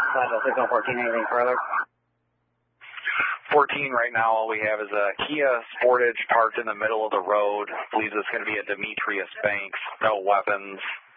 614, anything further? 14 right now, all we have is a Kia Sportage parked in the middle of the road. Believes it's going to be a Demetrius Banks. No weapons.